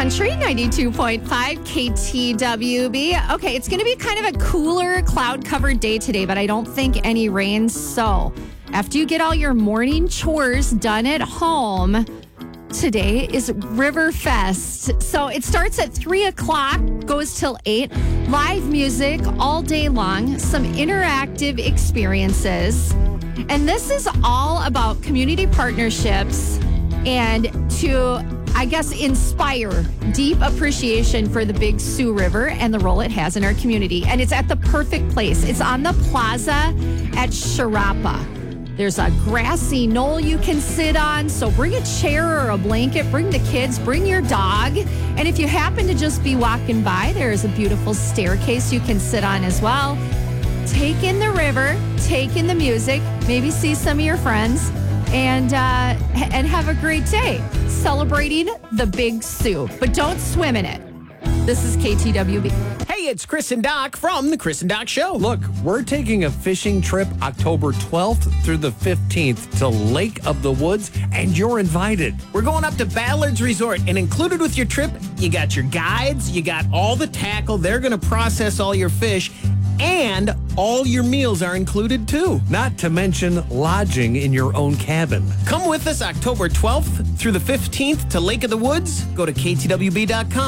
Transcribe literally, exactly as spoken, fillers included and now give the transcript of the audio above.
Country ninety-two point five K T W B. Okay, it's going to be kind of a cooler, cloud-covered day today, but I don't think any rain. So, after you get all your morning chores done at home, today is Riverfest. So, it starts at three o'clock, goes till eight. Live music all day long, some interactive experiences. And this is all about community partnerships and to, I guess, inspire deep appreciation for the Big Sioux River and the role it has in our community. And it's at the perfect place. It's on the plaza at Sharapa. There's a grassy knoll you can sit on. So bring a chair or a blanket, bring the kids, bring your dog. And if you happen to just be walking by, there's a beautiful staircase you can sit on as well. Take in the river, take in the music, maybe see some of your friends. And uh, and have a great day celebrating the Big Sioux. But don't swim in it. This is K T W B. Hey, it's Chris and Doc from the Chris and Doc Show. Look, we're taking a fishing trip October twelfth through the fifteenth to Lake of the Woods, and you're invited. We're going up to Ballard's Resort, and included with your trip, you got your guides, you got all the tackle. They're going to process all your fish, and all your meals are included too. Not to mention lodging in your own cabin. Come with us October twelfth through the fifteenth to Lake of the Woods. Go to K T W B dot com.